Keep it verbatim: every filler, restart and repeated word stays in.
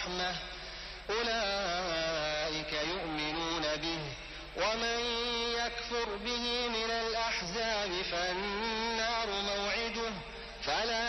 ورحمة أولئك يؤمنون به، ومن يكفر به من الأحزاب فالنار موعده فلا